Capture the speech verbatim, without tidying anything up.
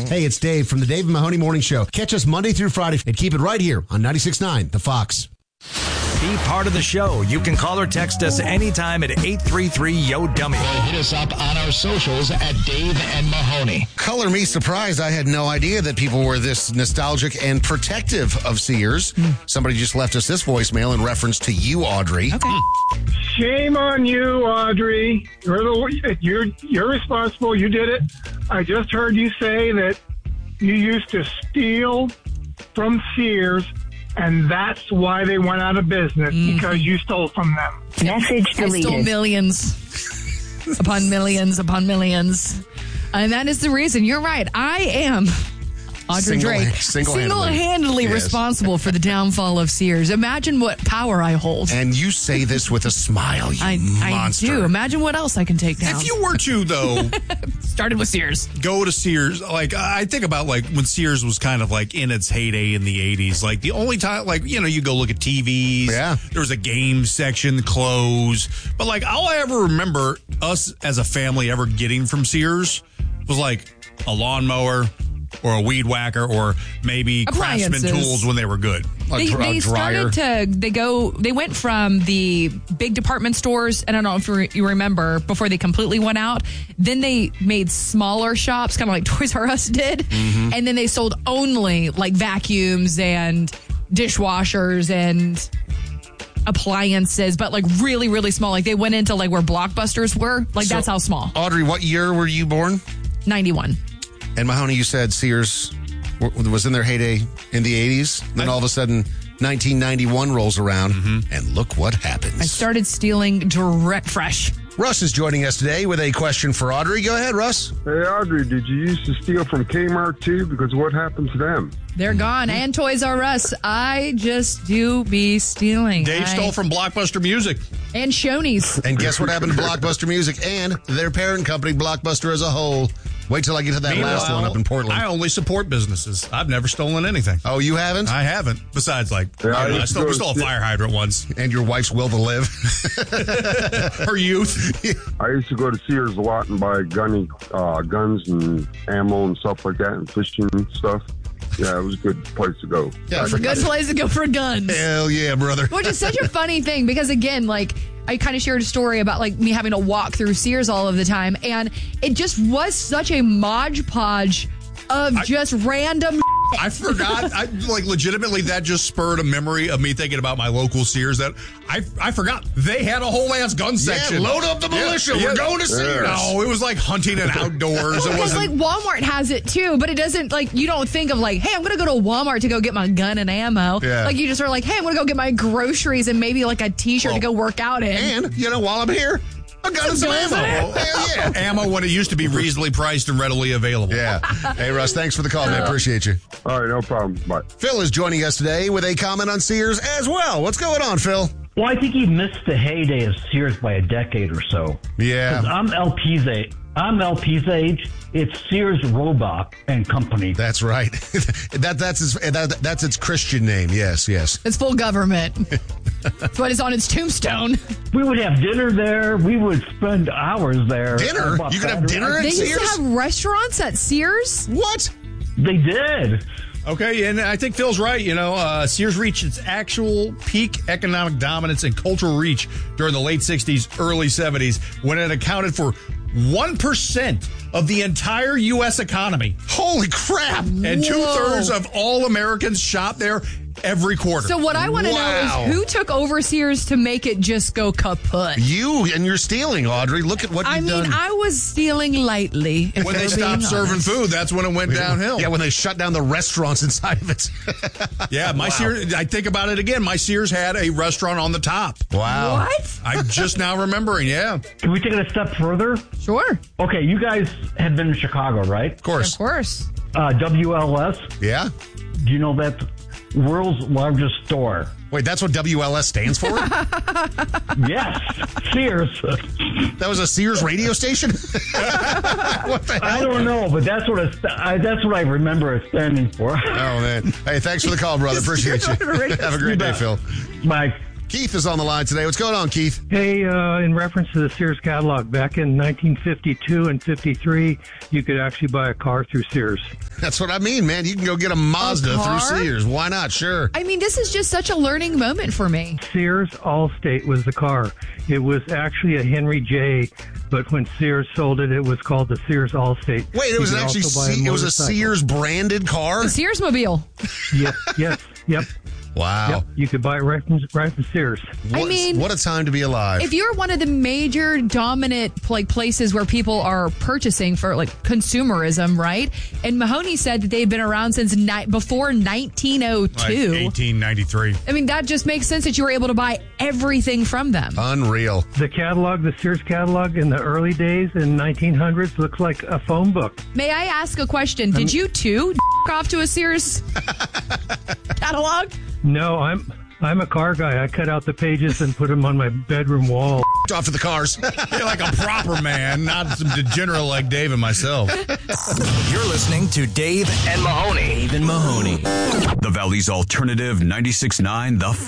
Hey, it's Dave from the Dave and Mahoney Morning Show. Catch us Monday through Friday and keep it right here on ninety-six point nine The Fox. Be part of the show. You can call or text us anytime at eight three three, Y O, dummy. Or hit us up on our socials at Dave and Mahoney. Color me surprised. I had no idea that people were this nostalgic and protective of Sears. Mm. Somebody just left us this voicemail in reference to you, Audrey. Okay. Shame on you, Audrey. You're, the, you're, you're responsible. You did it. I just heard you say that you used to steal from Sears, and that's why they went out of business, mm. because you stole from them. Message deleted. I stole millions upon millions upon millions. And that is the reason. You're right. I am Audrey Single, Drake. single-handedly, single-handedly yes. responsible for the downfall of Sears. Imagine what power I hold. And you say this with a smile, you I, monster. I do. Imagine what else I can take down. If you were to, though... Started with Sears. Go to Sears. Like, I think about, like, when Sears was kind of, like, in its heyday in the eighties. Like, the only time, like, you know, you go look at T Vs. Yeah. There was a game section, clothes. But, like, all I ever remember us as a family ever getting from Sears was, like, a lawnmower or a weed whacker or maybe Craftsman tools when they were good. They, a, they a dryer. started to, they go, they went from the big department stores, and I don't know if you, re, you remember, before they completely went out, then they made smaller shops, kind of like Toys R Us did, mm-hmm. and then they sold only like vacuums and dishwashers and appliances, but like really, really small. Like they went into like where Blockbusters were. Like so, that's how small. Audrey, what year were you born? ninety-one. And Mahoney, you said Sears was in their heyday in the eighties. Then all of a sudden, nineteen ninety-one rolls around, mm-hmm. and look what happens. I started stealing direct fresh. Russ is joining us today with a question for Audrey. Go ahead, Russ. Hey, Audrey, did you used to steal from Kmart too? Because what happened to them? They're gone. And Toys R Us. I just do be stealing. Dave I... stole from Blockbuster Music. And Shoney's. And guess what happened to Blockbuster Music and their parent company, Blockbuster as a whole? Wait till I get to that Meanwhile, last one up in Portland. I only support businesses. I've never stolen anything. Oh, you haven't? I haven't. Besides, like, yeah, I, I, I stole, stole a fire hydrant once. And your wife's will to live. Her youth. I used to go to Sears a lot and buy gunny, uh, guns and ammo and stuff like that and fishing stuff. Yeah, it was a good place to go. Yeah, it's a good place to go for guns. Hell yeah, brother. Which is such a funny thing because, again, like, I kind of shared a story about, like, me having to walk through Sears all of the time, and it just was such a modge podge of I, just random I forgot. I like legitimately that just spurred a memory of me thinking about my local Sears that I I forgot they had a whole ass gun section. Yeah, load up the militia. Yeah, We're yeah. going to Sears. No, it was like hunting and outdoors. Well, it because like Walmart has it too, but it doesn't like you don't think of like, hey, I'm gonna go to Walmart to go get my gun and ammo. Yeah. Like you just are like, hey, I'm gonna go get my groceries and maybe like a T-shirt well, to go work out in. And you know, while I'm here, I got some, some ammo. Hell yeah. Ammo when it used to be reasonably priced and readily available. Yeah. Hey, Russ, thanks for the call, man. Appreciate you. All right, no problem. Bye. Phil is joining us today with a comment on Sears as well. What's going on, Phil? Well, I think he missed the heyday of Sears by a decade or so. Yeah. I'm L P's age. I'm L P's age. It's Sears Roebuck and Company. That's right. that that's its that, that's its Christian name. Yes, yes. It's full government. That's what is on its tombstone. We would have dinner there. We would spend hours there. Dinner? You could have dinner at they Sears? They used to have restaurants at Sears? What? They did. Okay, and I think Phil's right. You know, uh, Sears reached its actual peak economic dominance and cultural reach during the late sixties, early seventies, when it accounted for one percent of the entire U S economy. Holy crap. And two-thirds of all Americans shop there every quarter. So what I want to wow. know is who took over Sears to make it just go kaput? You, and you're stealing, Audrey. Look at what I you've mean, done. I was stealing lightly. When they stopped serving food, that's when it went downhill. Yeah, when they shut down the restaurants inside of it. Yeah, my wow. Sears, I think about it again. My Sears had a restaurant on the top. Wow. What? I'm just now remembering, yeah. Can we take it a step further? Sure. Okay, you guys have been in Chicago, right? Of course. Of course. Uh, W L S? Yeah. Do you know that world's largest store? Wait, that's what W L S stands for? Yes, Sears. That was a Sears radio station? What the hell? I don't know, but that's what it's, I, that's what I remember it standing for. Oh, man. Hey, thanks for the call, brother. Appreciate you. Have a great day, Phil. Bye. Keith is on the line today. What's going on, Keith? Hey, uh, in reference to the Sears catalog, back in nineteen fifty-two and fifty-three, you could actually buy a car through Sears. That's what I mean, man. You can go get a Mazda A car? through Sears. Why not? Sure. I mean, this is just such a learning moment for me. Sears Allstate was the car. It was actually a Henry J, but when Sears sold it, it was called the Sears Allstate. Wait, it You was could actually also buy Se- it was a motorcycle. Sears branded car? The Sears Mobile. Yes, yes, yep. Wow. Yep, you could buy it right from, right from Sears. I What- mean- what a time to be alive. If you're one of the major dominant like places where people are purchasing for like consumerism, right? And Mahoney said that they've been around since ni- before nineteen oh Like two. eighteen ninety-three. I mean, that just makes sense that you were able to buy everything from them. Unreal. The catalog, the Sears catalog in the early days in nineteen hundreds looks like a phone book. May I ask a question? Did you too off to a Sears catalog? No, I'm I'm a car guy. I cut out the pages and put them on my bedroom wall. Off to the cars. You're like a proper man, not some degenerate like Dave and myself. You're listening to Dave And Mahoney. and Mahoney. The Valley's Alternative ninety-six point nine, The